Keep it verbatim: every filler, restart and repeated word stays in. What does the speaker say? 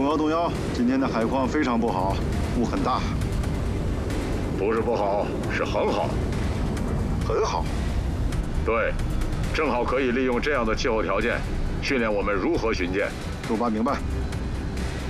摇动摇，今天的海况非常不好，雾很大。 不是不好，是很好。 很好。 对，正好可以利用这样的气候条件，训练我们如何巡舰。 陆巴明白。